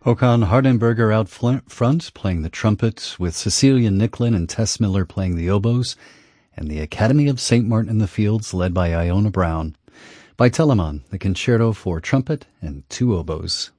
Håkan Hardenberger out front playing the trumpet, with Cecilia Nicklin and Tess Miller playing the oboes, and the Academy of St. Martin in the Fields led by Iona Brown. By Telemann, the concerto for trumpet and two oboes.